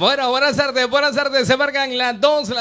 Bueno, buenas tardes. Se marcan las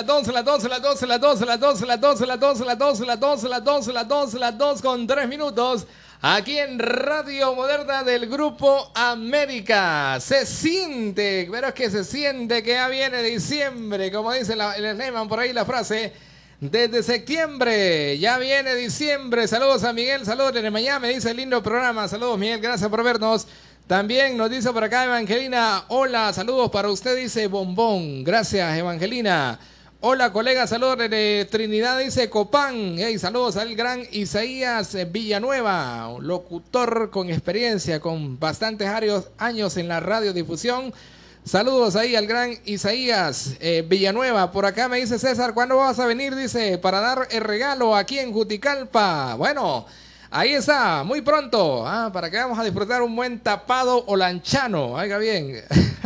2 con 3 minutos. Aquí en Radio Moderna del Grupo América. Se siente, pero es que se siente que ya viene diciembre, como dice el eslogan por ahí la frase. Desde septiembre, ya viene diciembre. Saludos a Miguel, saludos desde Miami, dice lindo programa. Saludos Miguel, gracias por vernos. También nos dice por acá Evangelina, hola, saludos para usted, dice Bombón. Gracias Evangelina. Hola colega, saludos desde Trinidad, dice Copán. Hey, saludos al gran Isaías Villanueva, locutor con experiencia, con bastantes años en la radiodifusión. Saludos ahí al gran Isaías Villanueva. Por acá me dice César, ¿cuándo vas a venir? Dice, para dar el regalo aquí en Juticalpa. Bueno, ahí está, muy pronto, para que vamos a disfrutar un buen tapado olanchano. Oiga bien.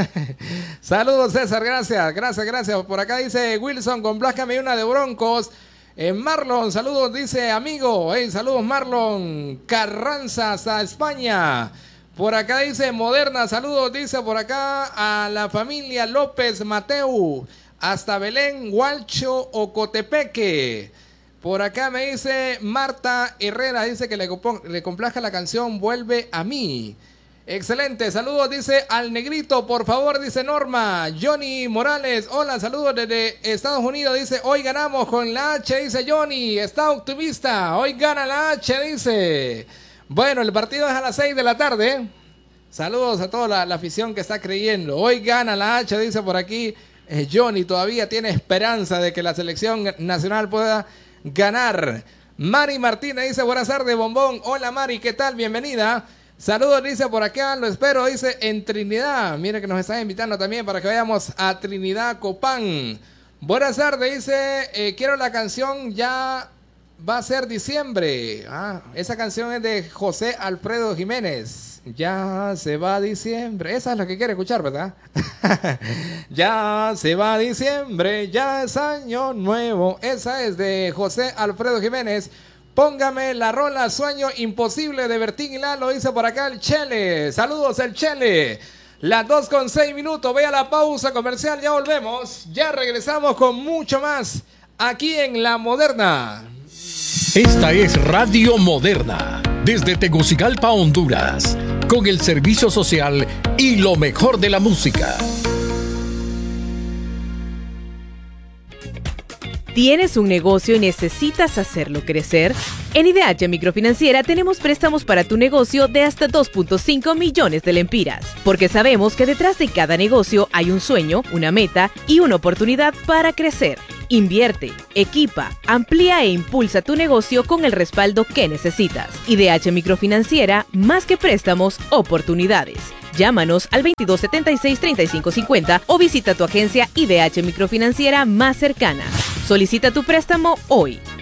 Saludos César, gracias. Por acá dice Wilson, complázcame una de Broncos. Marlon, saludos, dice amigo. Hey, saludos Marlon Carranza hasta España. Por acá dice Moderna, saludos, dice por acá a la familia López Mateu, hasta Belén, Hualcho, Ocotepeque. Por acá me dice Marta Herrera, dice que le complazca la canción Vuelve a mí. Excelente, saludos, dice al negrito, por favor, dice Norma. Johnny Morales, hola, saludos desde Estados Unidos, dice, hoy ganamos con la H, dice Johnny, está optimista, hoy gana la H, dice. Bueno, el partido es a las 6 de la tarde. Saludos a toda la afición que está creyendo. Hoy gana la H, dice por aquí Johnny. Todavía tiene esperanza de que la selección nacional pueda ganar. Mari Martínez dice, buenas tardes, Bombón. Hola Mari, ¿qué tal? Bienvenida. Saludos, dice por acá, lo espero, dice en Trinidad. Mire que nos están invitando también para que vayamos a Trinidad, Copán. Buenas tardes, dice, quiero la canción Ya va a ser diciembre. Esa canción es de José Alfredo Jiménez. Ya se va diciembre. Esa es la que quiere escuchar, ¿verdad? Ya se va diciembre, ya es año nuevo. Esa es de José Alfredo Jiménez. Póngame la rola Sueño Imposible de Bertín y Lalo, dice por acá el Chele. Saludos el Chele. Las 2 con 6 minutos. Ve a la pausa comercial, ya volvemos. Ya regresamos con mucho más aquí en La Moderna. Esta es Radio Moderna, desde Tegucigalpa, Honduras, con el servicio social y lo mejor de la música. ¿Tienes un negocio y necesitas hacerlo crecer? En IDH Microfinanciera tenemos préstamos para tu negocio de hasta 2.5 millones de lempiras, porque sabemos que detrás de cada negocio hay un sueño, una meta y una oportunidad para crecer. Invierte, equipa, amplía e impulsa tu negocio con el respaldo que necesitas. IDH Microfinanciera, más que préstamos, oportunidades. Llámanos al 2276-3550 o visita tu agencia IDH Microfinanciera más cercana. Solicita tu préstamo hoy.